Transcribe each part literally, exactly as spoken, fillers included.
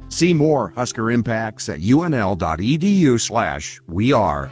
See more Husker Impacts at unl.edu slash we are.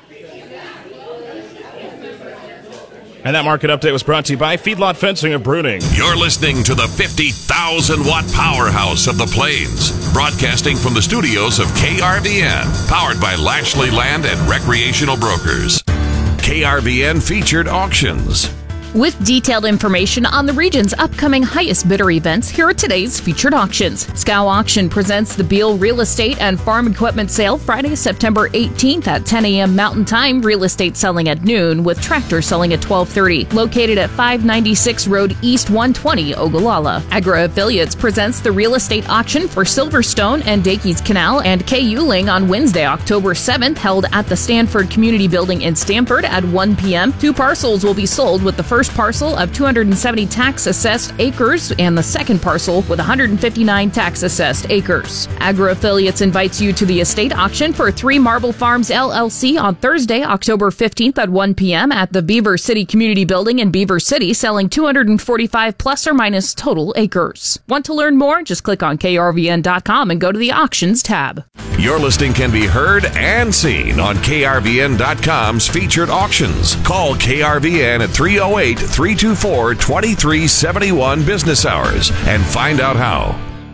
And that market update was brought to you by Feedlot Fencing of Bruning. You're listening to the fifty thousand watt powerhouse of the Plains, broadcasting from the studios of K R V N, powered by Lashley Land and Recreational Brokers. K R V N featured auctions. With detailed information on the region's upcoming highest bidder events, here are today's featured auctions. Scow Auction presents the Beal Real Estate and Farm Equipment Sale Friday, September eighteenth at ten a.m. Mountain Time. Real estate selling at noon, with tractor selling at twelve thirty. Located at five ninety-six Road East one twenty, Ogallala. Agro Affiliates presents the Real Estate Auction for Silverstone and Dakey's Canal and K. Yuling on Wednesday, October seventh, held at the Stanford Community Building in Stamford at one p.m. Two parcels will be sold, with the first parcel of two hundred seventy tax-assessed acres and the second parcel with one hundred fifty-nine tax-assessed acres. Agro Affiliates invites you to the estate auction for Three Marble Farms L L C on Thursday, October fifteenth at one p.m. at the Beaver City Community Building in Beaver City, selling two hundred forty-five plus or minus total acres. Want to learn more? Just click on K R V N dot com and go to the Auctions tab. Your listing can be heard and seen on K R V N dot com's featured auctions. Call K R V N at three oh eight, three two four, two three seven one business hours and find out how.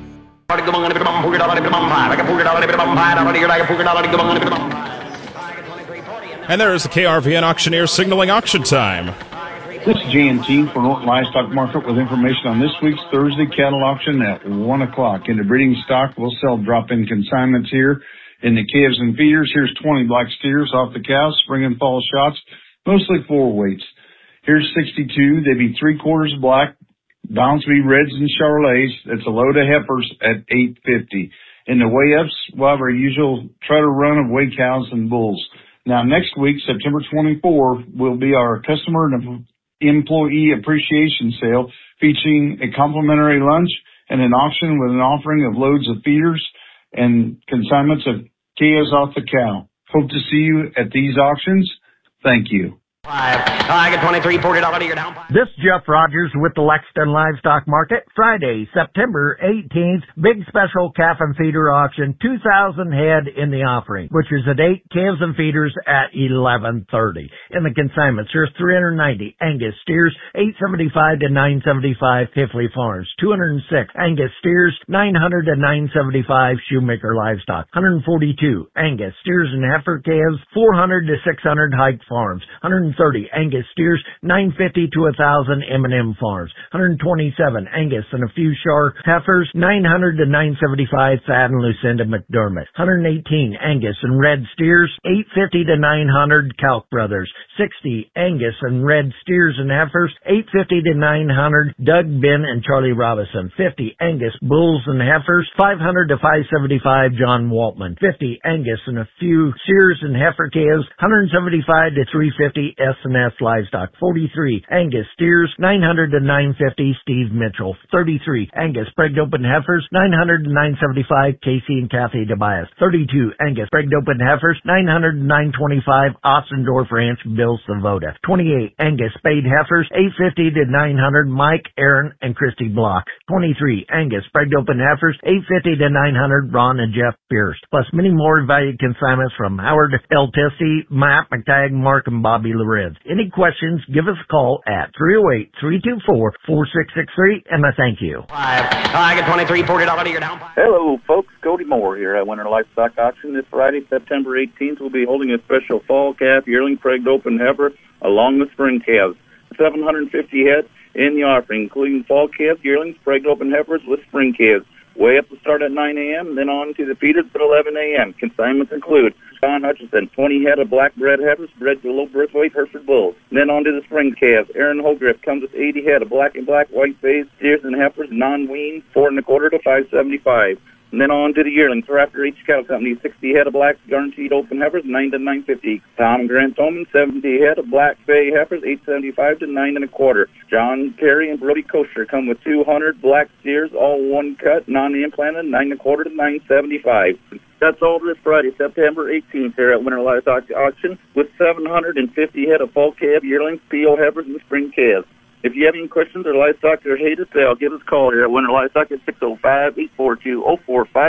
And there is the K R V N auctioneer signaling auction time. This is J and T for Norton Livestock Market with information on this week's Thursday cattle auction at one o'clock. In the breeding stock, we'll sell drop-in consignments here. In the calves and feeders, here's twenty black steers off the cows, spring and fall shots, mostly four weights. Here's sixty-two. They'd be three-quarters black, balance be reds and charolais. That's a load of heifers at eight fifty. In the weigh-ups, we'll have our usual treader run of weigh cows and bulls. Now, next week, September twenty-fourth, will be our customer and employee appreciation sale featuring a complimentary lunch and an auction with an offering of loads of feeders and consignments of calves off the cow. Hope to see you at these auctions. Thank you. Five. I get twenty-three, forty dollars to your down. This is Jeff Rogers with the Lexington Livestock Market. Friday, September eighteenth, big special calf and feeder auction, two thousand head in the offering, which is at eight calves and feeders at eleven thirty. In the consignments, here's three hundred ninety Angus steers, eight seventy-five to nine seventy-five Hifley Farms, two hundred six Angus steers, nine hundred to nine seventy-five Shoemaker Livestock, one hundred forty-two Angus steers and heifer calves, four hundred to six hundred Hike Farms, one hundred thirty Angus steers, nine fifty to one thousand M and M Farms, one hundred twenty-seven Angus and a few Shar heifers, nine hundred to nine seventy-five Thad and Lucinda McDermott, one hundred eighteen Angus and red steers, eight fifty to nine hundred Calc Brothers, sixty Angus and red steers and heifers, eight fifty to nine hundred Doug Ben and Charlie Robinson, fifty Angus bulls and heifers, five hundred to five seventy-five John Waltman, fifty Angus and a few steers and heifer calves, one hundred seventy-five to three fifty S and S Livestock, forty-three Angus steers, nine hundred to nine fifty Steve Mitchell, thirty-three Angus pregged open heifers, nine hundred to nine seventy-five Casey and Kathy Tobias, thirty-two Angus pregged open heifers, nine hundred to nine twenty-five Ostendorf Ranch Bill Savoda, twenty-eight Angus spayed heifers, eight fifty to nine hundred Mike, Aaron, and Christy Block, twenty-three Angus pregged open heifers, eight fifty to nine hundred Ron and Jeff Pierce, plus many more valued consignments from Howard L. Tissy, Matt McTagg, Mark, and Bobby Lorenz. Any questions, give us a call at three oh eight, three two four, four six six three, and I thank you. Five. I get twenty-three, forty dollars to your down. Hello, folks. Cody Moore here at Winter Livestock Auction. This Friday, September eighteenth, we'll be holding a special fall calf yearling pregged open heifer along with spring calves. seven hundred fifty head in the offering, including fall calves, yearlings, pregged open heifers with spring calves. Way up to start at nine a.m., then on to the feeders at eleven a.m. Consignments include John Hutchinson, twenty head of black bred heifers bred to low birth weight Hereford bulls. Then on to the spring calves. Aaron Holgriff comes with eighty head of black and black white phase steers and heifers, non-weaned, four and a quarter to five seventy-five. And then on to the yearlings. Rafter H Cattle Company, sixty head of black guaranteed open heifers, nine to nine fifty. Tom Grant Toman, seventy head of black bay heifers, eight seventy-five to nine and a quarter. John Carey and Brody Kosher come with two hundred black steers, all one cut, non-implanted, nine and a quarter to nine seventy-five. That's all this Friday, September eighteenth, here at Winter Livestock Auction, with seven hundred fifty head of fall calf yearlings, P O heifers, and spring calves. If you have any questions or livestock or hate to sell, give us a call here at Winter Livestock at six oh five, eight four two, oh four five one.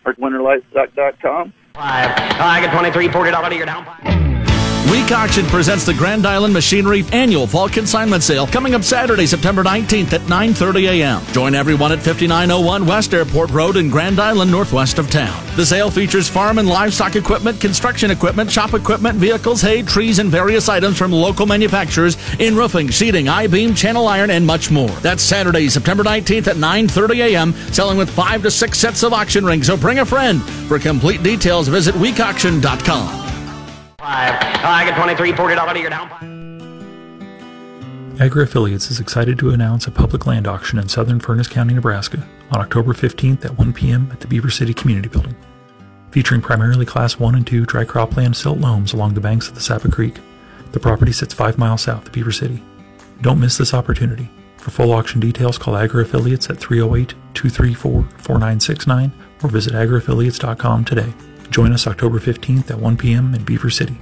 or winter livestock dot com. Five. I get twenty-three forty dollars to your down payment. Week Auction presents the Grand Island Machinery Annual Fall Consignment Sale coming up Saturday, September nineteenth at nine thirty a.m. Join everyone at fifty-nine oh one West Airport Road in Grand Island, northwest of town. The sale features farm and livestock equipment, construction equipment, shop equipment, vehicles, hay, trees, and various items from local manufacturers in roofing, sheeting, I-beam, channel iron, and much more. That's Saturday, September nineteenth at nine thirty a.m., selling with five to six sets of auction rings, so bring a friend. For complete details, visit week auction dot com. Five. I get twenty-three forty dollars to your down payment. Agri-Affiliates is excited to announce a public land auction in southern Furness County, Nebraska on October fifteenth at one p.m. at the Beaver City Community Building. Featuring primarily Class one and two dry cropland silt loams along the banks of the Sapa Creek, the property sits five miles south of Beaver City. Don't miss this opportunity. For full auction details, call Agri-Affiliates at three oh eight, two three four, four nine six nine or visit agri affiliates dot com today. Join us October fifteenth at one p.m. in Beaver City.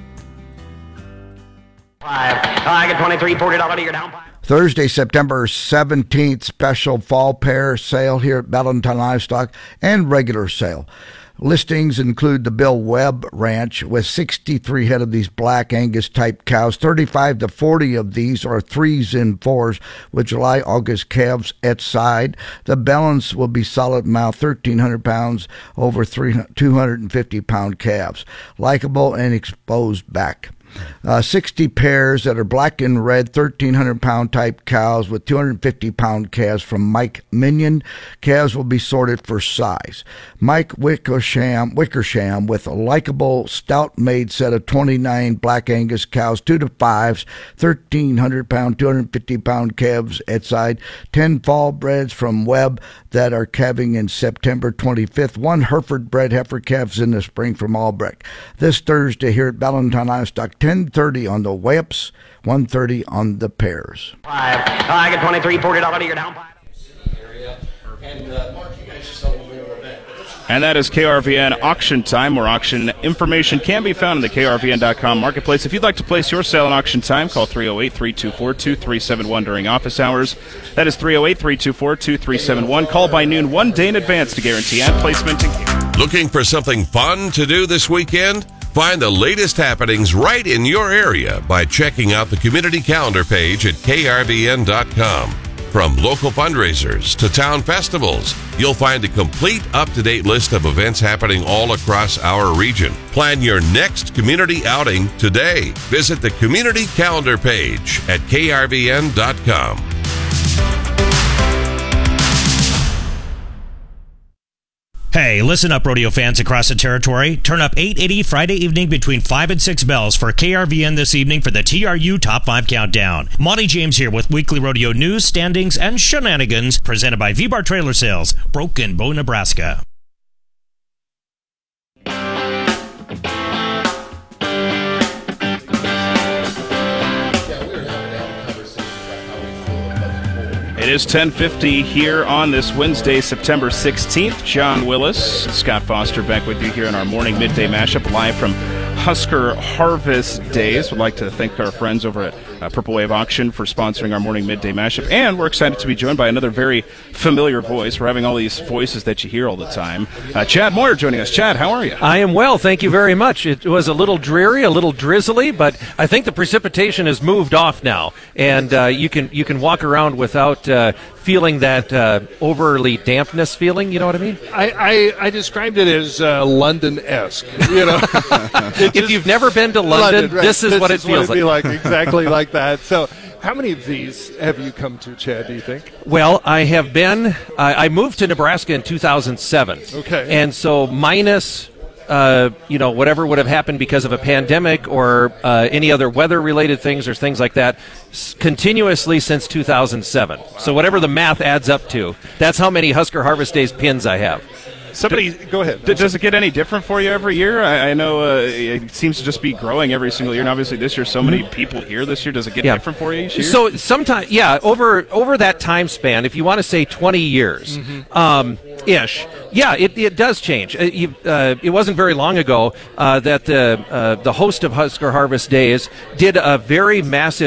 Five. I get twenty-three forty dollars to your down payment. Thursday, September seventeenth, special fall pair sale here at Valentine Livestock and regular sale. Listings include the Bill Webb Ranch with sixty-three head of these Black Angus type cows. thirty-five to forty of these are threes and fours with July August calves at side. The balance will be solid mouth, thirteen hundred pounds over two hundred fifty pound calves. Likeable and exposed back. Uh, sixty pairs that are black and red, thirteen hundred pound type cows with two hundred fifty pound calves from Mike Minion. Calves will be sorted for size. Mike Wickersham, Wickersham with a likable stout made set of twenty-nine Black Angus cows, two to fives, thirteen hundred pound, two hundred fifty pound calves at side. ten fall breds from Webb that are calving in September twenty-fifth. One Hereford bred heifer calves in the spring from Albrecht. This Thursday here at Valentine Livestock, ten thirty on the Wamps, one thirty on the pairs. Five. I get twenty-three forty dollars to your down payment. And that is K R V N Auction Time, where auction information can be found in the K R V N dot com marketplace. If you'd like to place your sale in auction time, call three oh eight, three two four, two three seven one during office hours. That is three oh eight, three two four, two three seven one. Call by noon one day in advance to guarantee ad placement. Looking for something fun to do this weekend? Find the latest happenings right in your area by checking out the community calendar page at K R V N dot com. From local fundraisers to town festivals, you'll find a complete up-to-date list of events happening all across our region. Plan your next community outing today. Visit the community calendar page at K R V N dot com. Hey, listen up, rodeo fans across the territory. Turn up eight eighty Friday evening between five and six bells for K R V N this evening for the T R U Top five Countdown. Monty James here with weekly rodeo news, standings, and shenanigans presented by V-Bar Trailer Sales, Broken Bow, Nebraska. It is ten fifty here on this Wednesday, September sixteenth. John Willis, Scott Foster back with you here in our morning midday mashup live from Husker Harvest Days. Would like to thank our friends over at uh, Purple Wave Auction for sponsoring our morning midday mashup. And we're excited to be joined by another very familiar voice. We're having all these voices that you hear all the time. Uh, Chad Moyer joining us. Chad, how are you? I am well, thank you very much. It was a little dreary, a little drizzly, but I think the precipitation has moved off now, and uh, you can you can walk around without uh, feeling that uh, overly dampness feeling. You know what I mean? I, I, I described it as uh, London-esque. You know, if you've never been to London, London right. this is this what it is feels what like. like. Exactly like that. So, how many of these have you come to, Chad? Do you think? Well, I have been. I, I moved to Nebraska in two thousand seven. Okay, and so minus. Uh, you know, whatever would have happened because of a pandemic or uh, any other weather-related things or things like that, s- continuously since two thousand seven. So whatever the math adds up to, that's how many Husker Harvest Days pins I have. Somebody, D- go ahead. D- does it get any different for you every year? I, I know uh, it seems to just be growing every single year, and obviously this year, so many people here this year. Does it get yeah. different for you each year? So sometimes, yeah, over over that time span, if you want to say twenty years, mm-hmm. um, ish, yeah, it, it does change. Uh, you, uh, it wasn't very long ago uh, that the uh, the host of Husker Harvest Days did a very massive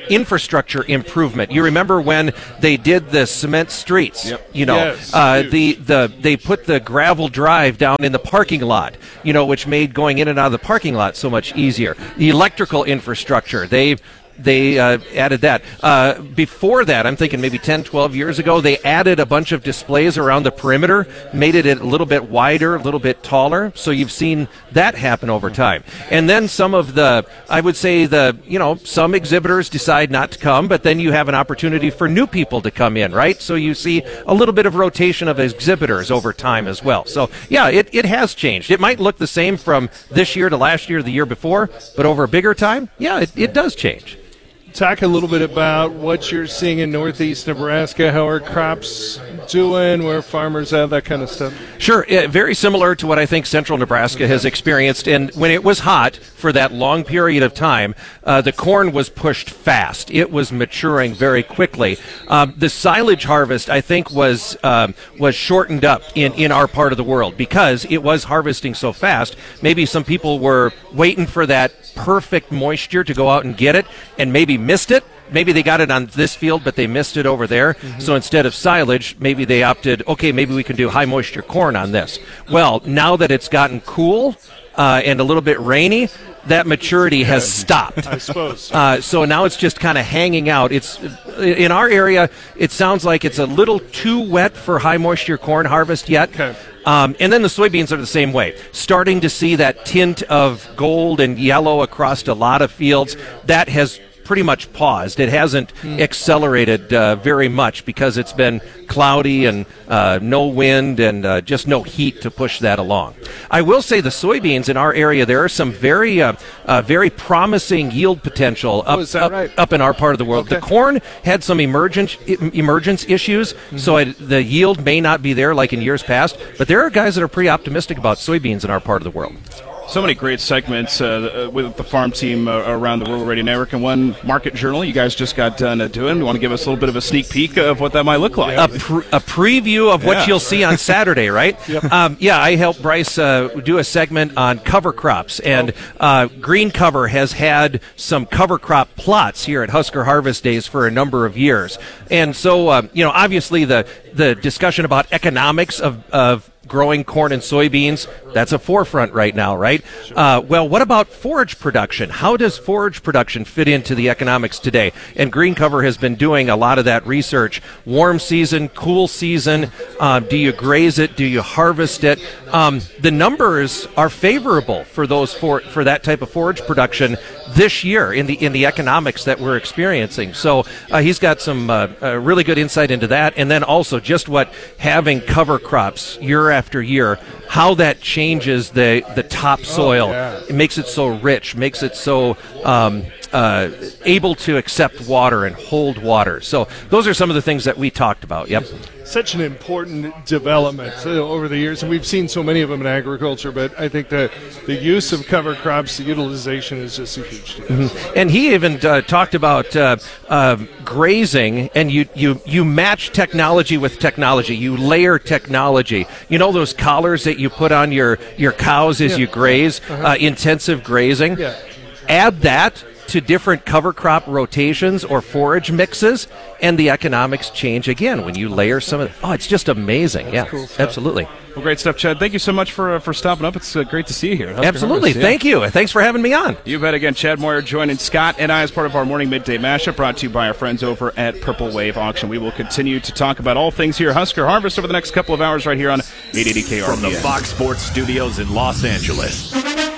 infrastructure improvement. You remember when they did the cement streets? Yep. You know, Yes, uh, huge. the the they put the gravel drive down in the parking lot. You know, which made going in and out of the parking lot so much easier. The electrical infrastructure. They They uh, added that. Uh, before that, I'm thinking maybe ten, twelve years ago, they added a bunch of displays around the perimeter, made it a little bit wider, a little bit taller. So you've seen that happen over time. And then some of the, I would say the, you know, some exhibitors decide not to come, but then you have an opportunity for new people to come in, right? So you see a little bit of rotation of exhibitors over time as well. So yeah, it, it has changed. It might look the same from this year to last year, the year before, but over a bigger time, yeah, it, it does change. Talk a little bit about what you're seeing in northeast Nebraska. How are crops doing? Where are farmers at? That kind of stuff. Sure. Uh, very similar to what I think central Nebraska has experienced. And when it was hot for that long period of time, uh, the corn was pushed fast. It was maturing very quickly. Um, the silage harvest, I think, was um, was shortened up in, in our part of the world because it was harvesting so fast. Maybe some people were waiting for that perfect moisture to go out and get it, and maybe missed it. Maybe they got it on this field, but they missed it over there. Mm-hmm. So instead of silage, maybe they opted, okay, maybe we can do high moisture corn on this. Well, now that it's gotten cool uh, and a little bit rainy, that maturity has stopped. I suppose. Uh, so now it's just kind of hanging out. It's in our area, it sounds like it's a little too wet for high moisture corn harvest yet. Okay. Um, and then the soybeans are the same way. Starting to see that tint of gold and yellow across a lot of fields. That has pretty much paused. It hasn't mm. accelerated uh, very much because it's been cloudy and uh, no wind and uh, just no heat to push that along. I will say the soybeans in our area, there are some very uh, uh, very promising yield potential up, oh, is that up, right? up in our part of the world. Okay. The corn had some emergence, emergence issues, mm-hmm. so it, the yield may not be there like in years past, but there are guys that are pretty optimistic about soybeans in our part of the world. So many great segments uh, with the farm team uh, around the Rural Radio Network, and one Market Journal you guys just got done uh, doing. You want to give us a little bit of a sneak peek of what that might look like? A, pre- a preview of what yeah. you'll see on Saturday, right? Yep. Um, yeah, I helped Bryce uh, do a segment on cover crops, and uh, Green Cover has had some cover crop plots here at Husker Harvest Days for a number of years. And so, uh, you know, obviously the, the discussion about economics of, of growing corn and soybeans, that's a forefront right now, right? Sure. Uh, well, what about forage production? How does forage production fit into the economics today? And Green Cover has been doing a lot of that research. Warm season, cool season, uh, do you graze it? Do you harvest it? Um, the numbers are favorable for those for, for that type of forage production this year in the in the economics that we're experiencing. So uh, he's got some uh, uh, really good insight into that, and then also just what having cover crops year after year, how that changes the the topsoil. Oh, yeah. It makes it so rich, makes it so um, uh, able to accept water and hold water. So those are some of the things that we talked about. Yep. Such an important development uh, over the years, and we've seen so many of them in agriculture, but I think the, the use of cover crops, the utilization is just a huge deal. Mm-hmm. And he even uh, talked about uh, uh, grazing, and you, you, you match technology with technology. You layer technology. You know those collars that you put on your, your cows as yeah. you graze, uh-huh. uh, intensive grazing? Yeah. Add that to different cover crop rotations or forage mixes, and the economics change again when you layer some of it. Oh, it's just amazing. That's yeah, cool absolutely. Well, great stuff, Chad. Thank you so much for uh, for stopping up. It's uh, great to see you here. Husker Absolutely. Harvest, yeah. Thank you. Thanks for having me on. You bet. Again, Chad Moyer joining Scott and I as part of our morning midday mashup brought to you by our friends over at Purple Wave Auction. We will continue to talk about all things here Husker Harvest over the next couple of hours right here on eight eighty K R V N. From the Fox Sports Studios in Los Angeles,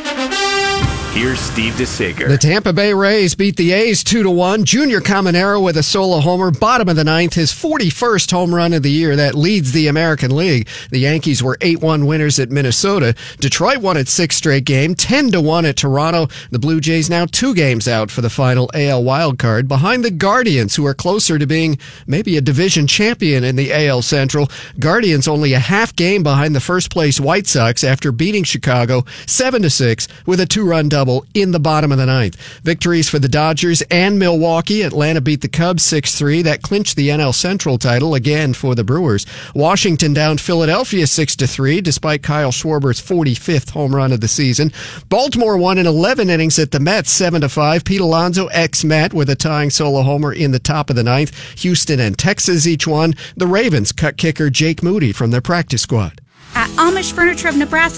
here's Steve DeSager. The Tampa Bay Rays beat the A's two to one. Junior Caminero with a solo homer, bottom of the ninth, his forty-first home run of the year. That leads the American League. The Yankees were eight one winners at Minnesota. Detroit won its sixth straight game, ten to one at Toronto. The Blue Jays now two games out for the final A L wildcard, behind the Guardians, who are closer to being maybe a division champion in the A L Central. Guardians only a half game behind the first place White Sox after beating Chicago seven to six with a two-run double in the bottom of the ninth. Victories for the Dodgers and Milwaukee. Atlanta beat the Cubs six three. That clinched the N L Central title again for the Brewers. Washington downed Philadelphia six to three, despite Kyle Schwarber's forty-fifth home run of the season. Baltimore won in eleven innings at the Mets seven to five. Pete Alonso, ex-Met, with a tying solo homer in the top of the ninth. Houston and Texas each won. The Ravens cut kicker Jake Moody from their practice squad. At Amish Furniture of Nebraska,